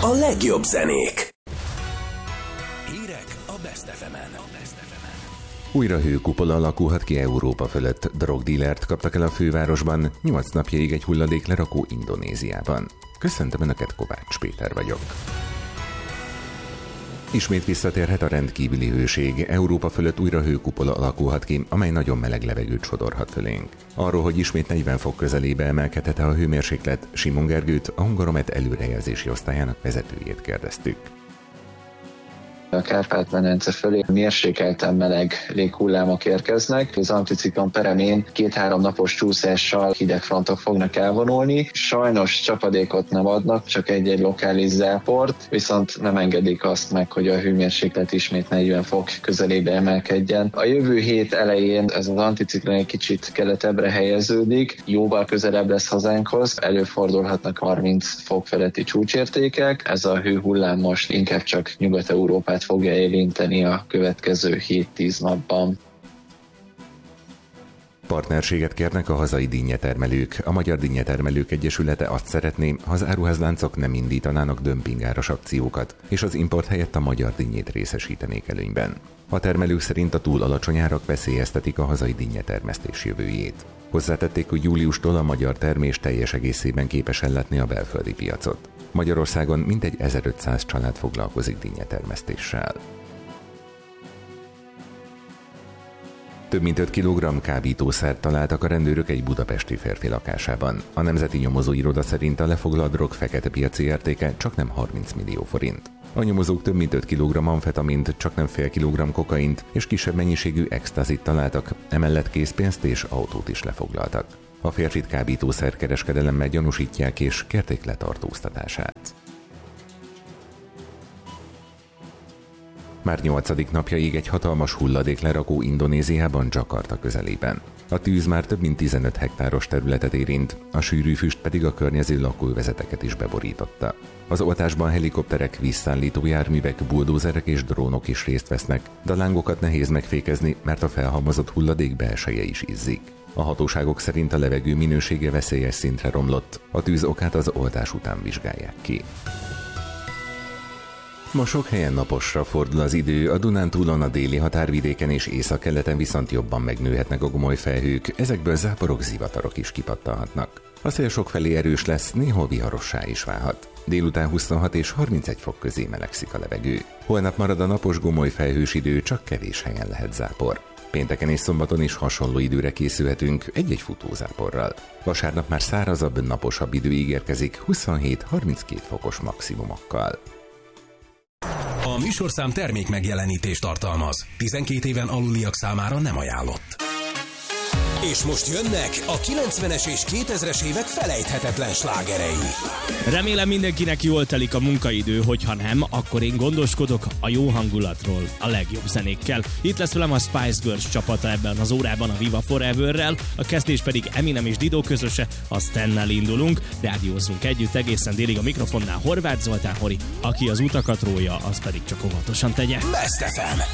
A legjobb zenék. Hírek a Best FM-en. Újra hőkupola alakulhat ki Európa fölött. Drogdílert kaptak el a fővárosban, 8 napjaig egy hulladék lerakó Indonéziában. Köszöntöm Önöket, Kovács Péter vagyok. Ismét visszatérhet a rendkívüli hőség. Európa fölött újra hőkupola alakulhat ki, amely nagyon meleg levegőt sodorhat fölénk. Arról, hogy ismét 40 fok közelébe emelkedhet a hőmérséklet, Simon Gergőt, a Hungaromet előrejelzési osztályának vezetőjét kérdeztük. A Kárpát-medence fölé mérsékelten meleg léghullámok érkeznek. Az anticiklon peremén 2-3 napos csúszással hideg frontok fognak elvonulni. Sajnos csapadékot nem adnak, csak egy-egy lokális záport, viszont nem engedik azt meg, hogy a hőmérséklet ismét 40 fok közelébe emelkedjen. A jövő hét elején ez az anticiklon egy kicsit keletebbre helyeződik, jóval közelebb lesz hazánkhoz, előfordulhatnak 30 fok feletti csúcsértékek. Ez a hőhullám most inkább csak Nyugat-Európát fogja érinteni a következő 7-10 napban. Partnerséget kérnek a hazai dinnyetermelők. A Magyar Dinnyetermelők Egyesülete azt szeretné, ha az áruházláncok nem indítanának dömpingáros akciókat, és az import helyett a magyar dinnyét részesítenék előnyben. A termelők szerint a túl alacsony árak veszélyeztetik a hazai dinnyetermesztés jövőjét. Hozzátették, hogy júliustól a magyar termés teljes egészében képes ellátni a belföldi piacot. Magyarországon mintegy 1500 család foglalkozik dinnyetermesztéssel. Több mint 5 kg kábítószert találtak a rendőrök egy budapesti férfi lakásában. A Nemzeti Nyomozóiroda szerint a lefoglalt drog fekete piaci értéke csaknem 30 millió forint. A nyomozók több mint 5 kg amfetamint, csaknem fél kilogramm kokaint és kisebb mennyiségű extazit találtak, emellett készpénzt és autót is lefoglaltak. A férfit kábítószerkereskedelemmel gyanúsítják és kérték letartóztatását. Már 8. napjaig egy hatalmas hulladéklerakó Indonéziában, Jakarta közelében. A tűz már több mint 15 hektáros területet érint, a sűrű füst pedig a környező lakóövezeteket is beborította. Az oltásban helikopterek, vízszállító járművek, buldózerek és drónok is részt vesznek, de a lángokat nehéz megfékezni, mert a felhalmozott hulladék belseje is izzik. A hatóságok szerint a levegő minősége veszélyes szintre romlott, a tűz okát az oltás után vizsgálják ki. Ma sok helyen naposra fordul az idő, a Dunántúlon, a déli határvidéken és északkeleten viszont jobban megnőhetnek a gomoly felhők, ezekből záporok, zivatarok is kipattanhatnak. A szél sokfelé erős lesz, néhol viharossá is válhat. Délután 26 és 31 fok közé melegszik a levegő. Holnap marad a napos gomoly felhős idő, csak kevés helyen lehet zápor. Pénteken és szombaton is hasonló időre készülhetünk, egy-egy futózáporral. Vasárnap már szárazabb, naposabb idő ígérkezik 27-32 fokos maximumokkal. A műsorszám termék megjelenítést tartalmaz. 12 éven aluliak számára nem ajánlott. És most jönnek a 90-es és 2000-es évek felejthetetlen slágerei. Remélem mindenkinek jól telik a munkaidő, hogyha nem, akkor én gondoskodok a jó hangulatról, a legjobb zenékkel. Itt lesz velem a Spice Girls csapata ebben az órában a Viva Foreverrel, a kezdés pedig Eminem és Dido közöse, a Stennel indulunk, rádiózzunk együtt egészen délig a mikrofonnál Horváth Zoltán Hori, aki az utakat rója, az pedig csak óvatosan tegye. Best FM.